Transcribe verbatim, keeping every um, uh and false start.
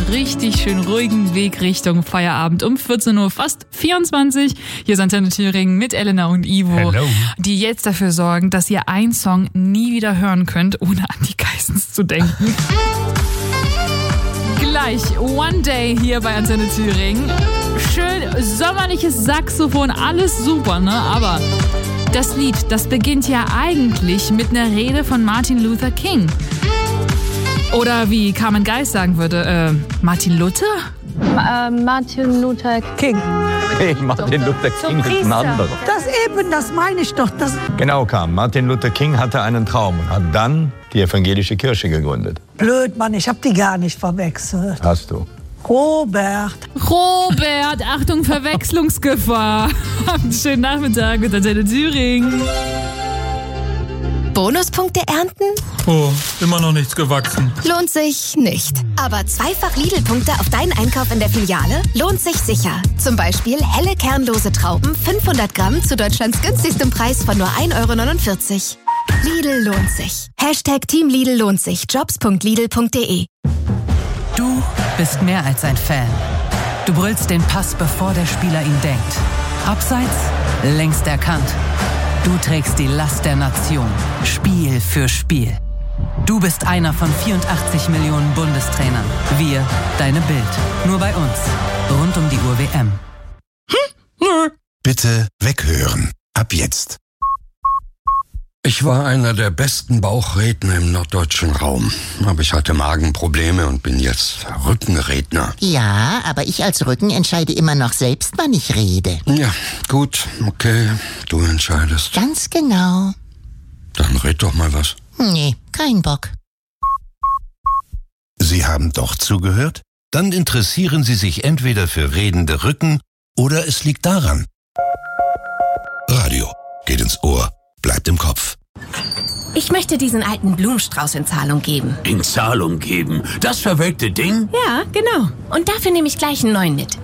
richtig schön ruhigen Weg Richtung Feierabend um vierzehn Uhr, fast vierundzwanzig. Hier ist Antenne Thüringen mit Elena und Ivo, Hello. Die jetzt dafür sorgen, dass ihr einen Song nie wieder hören könnt, ohne an die Geissens zu denken. Gleich One Day hier bei Antenne Thüringen. Schön sommerliches Saxophon, alles super, ne? Aber das Lied, das beginnt ja eigentlich mit einer Rede von Martin Luther King. Oder wie Carmen Geist sagen würde, äh, Martin Luther? Ma- äh, Martin Luther King. Hey, Martin Luther King ist ein anderer. Das eben, das meine ich doch. Das Genau, Carmen. Martin Luther King hatte einen Traum und hat dann die evangelische Kirche gegründet. blöd, Mann, ich hab die gar nicht verwechselt. Hast du? Robert. Robert, Achtung, Verwechslungsgefahr. Habt einen schönen Nachmittag mit Antenne Thüringen. Bonuspunkte ernten? Oh, immer noch nichts gewachsen. Lohnt sich nicht. Aber zweifach Lidl-Punkte auf deinen Einkauf in der Filiale lohnt sich sicher. Zum Beispiel helle kernlose Trauben, fünfhundert Gramm zu Deutschlands günstigstem Preis von nur ein Euro neunundvierzig. Lidl lohnt sich. Hashtag Team Lidl lohnt sich. jobs punkt lidl punkt de. Du bist mehr als ein Fan. Du brüllst den Pass, bevor der Spieler ihn denkt. Abseits, längst erkannt. Du trägst die Last der Nation, Spiel für Spiel. Du bist einer von vierundachtzig Millionen Bundestrainern. Wir, deine Bild. Nur bei uns. Rund um die Uhr W M. Bitte weghören. Ab jetzt. Ich war einer der besten Bauchredner im norddeutschen Raum. Aber ich hatte Magenprobleme und bin jetzt Rückenredner. Ja, aber ich als Rücken entscheide immer noch selbst, wann ich rede. Ja, gut, okay, du entscheidest. Ganz genau. Dann red doch mal was. Nee, kein Bock. Sie haben doch zugehört? Dann interessieren Sie sich entweder für redende Rücken oder es liegt daran. Radio geht ins Ohr, bleibt im Kopf. Ich möchte diesen alten Blumenstrauß in Zahlung geben. In Zahlung geben? Das verwelkte Ding? Ja, genau. Und dafür nehme ich gleich einen neuen mit.